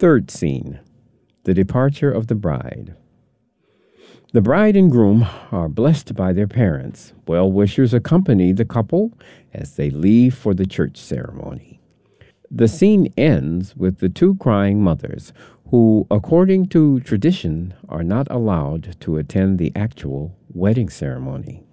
Third scene, the departure of the bride. The bride and groom are blessed by their parents. Well-wishers accompany the couple as they leave for the church ceremony. The scene ends with the two crying mothers, who, according to tradition, are not allowed to attend the actual wedding ceremony.